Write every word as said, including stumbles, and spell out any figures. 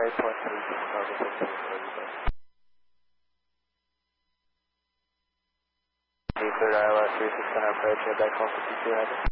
eight point three six November fifteen, third I L S three six nine approach, back home fifty-two hundred.